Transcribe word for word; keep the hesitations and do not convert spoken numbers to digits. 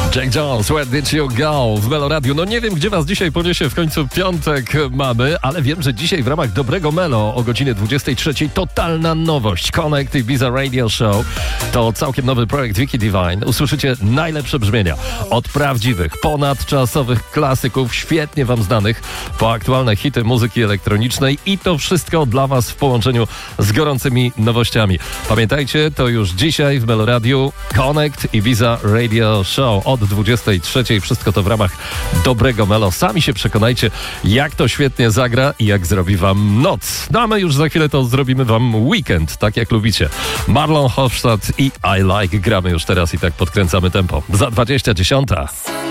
Jake Jones, Where Did You Go w Melo Radio. No nie wiem, gdzie was dzisiaj poniesie, w końcu piątek mamy, ale wiem, że dzisiaj w ramach Dobrego Melo o godzinie dwudziestej trzeciej totalna nowość. Connect Ibiza Radio Show to całkiem nowy projekt Vicky Divine. Usłyszycie najlepsze brzmienia od prawdziwych, ponadczasowych klasyków, świetnie wam znanych, po aktualne hity muzyki elektronicznej i to wszystko dla was w połączeniu z gorącymi nowościami. Pamiętajcie, to już dzisiaj w Melo Radio Connect Ibiza Radio Show od dwudziestej trzeciej. Wszystko to w ramach Dobrego Melo. Sami się przekonajcie, jak to świetnie zagra i jak zrobi wam noc. No a my już za chwilę to zrobimy wam weekend, tak jak lubicie. Marlon Hofstadt i I Like gramy już teraz i tak podkręcamy tempo. Za dwadzieścia dziesiąta.